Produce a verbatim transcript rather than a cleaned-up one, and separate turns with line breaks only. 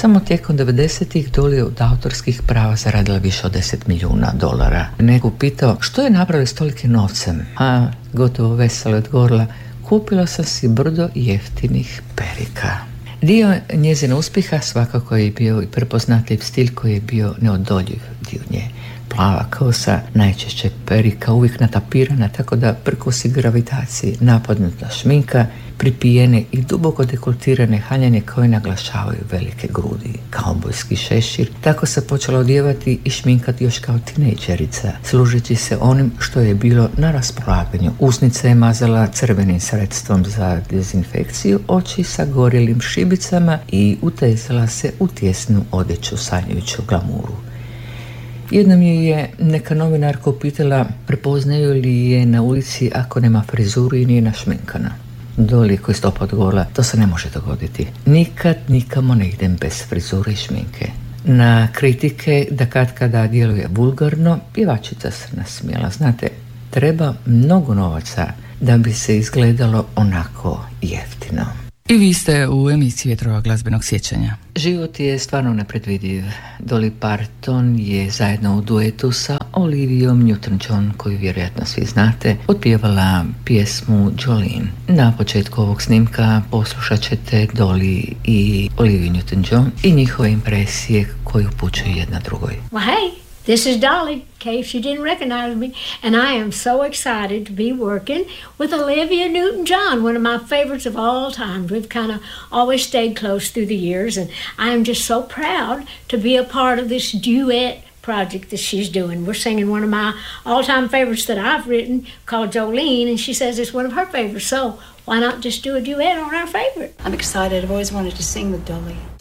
Samo tijekom devedesetih Dolly je od autorskih prava zaradila više od deset milijuna dolara. Neko pitao što je napravila s tolikim novcem, a gotovo veselo odgovorila: kupila sam si brdo jeftinih perika. Dio njezina uspjeha svakako je bio i prepoznatljiv stil koji je bio neodoljiv dio nje. Plava kosa, najčešće perika, uvijek natapirana tako da prkosi gravitaciji, napadnuta šminka, pripijene i duboko dekoltirane haljine koje naglašavaju velike grudi. Kaubojski šešir, tako se počela odjevati i šminkati još kao tinejdžerica, služeći se onim što je bilo na raspolaganju. Usnice je mazala crvenim sredstvom za dezinfekciju, oči sa gorjelim šibicama i utezala se u tjesnu odjeću sanjajuću glamuru. Jednom je neka novinarka upitala prepoznaju li je na ulici ako nema frizuru i nije našminkana. Dolly koji stopa odgovorila: to se ne može dogoditi. Nikad nikamo ne idem bez frizure i šminke. Na kritike da katkada djeluje vulgarno, pjevačica se nasmijela. Znate, treba mnogo novaca da bi se izgledalo onako jeftino.
I vi ste u emisiji Vjetrova glazbenog sjećanja.
Život je stvarno nepredvidiv. Dolly Parton je zajedno u duetu sa Olivijom Newton-John, koju vjerojatno svi znate, otpjevala pjesmu Jolene. Na početku ovog snimka poslušat ćete Dolly i Oliviju Newton-John i njihove impresije koje upućuju jedna drugoj.
Well, hey, this is Dolly, in case you didn't recognize me, and I am so excited to be working with Olivia Newton-John, one of my favorites of all time. We've kind of always stayed close through the years, and I am just so proud to be a part of this duet project that she's doing. We're singing one of my all-time favorites that I've written called Jolene, and she says it's one of her favorites, so why not just do a duet on our favorite?
I'm excited. I've always wanted to sing with Dolly.